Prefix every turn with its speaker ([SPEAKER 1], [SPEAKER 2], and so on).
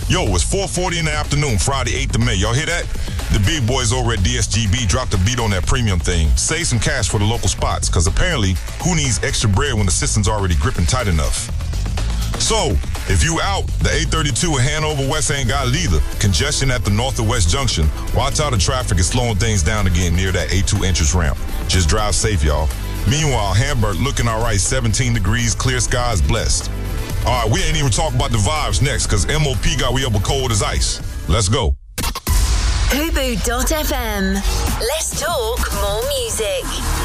[SPEAKER 1] Yo, it's 4:40 in the afternoon, Friday, 8th of May. Y'all hear that? The big boys over at DSGB dropped a beat on that premium thing. Save some cash for the local spots, because apparently, who needs extra bread when the system's already gripping tight enough? So, if you out, the 832 in Hanover West ain't got it either. Congestion at the North or West Junction. Watch out, the traffic is slowing things down again near that A2 entrance ramp. Just drive safe, y'all. Meanwhile, Hamburg looking all right, 17 degrees, clear skies, blessed. All right, we ain't even talking about the vibes next, because MOP got we up cold as ice. Let's go.
[SPEAKER 2] Hubu.fm. Let's talk more music.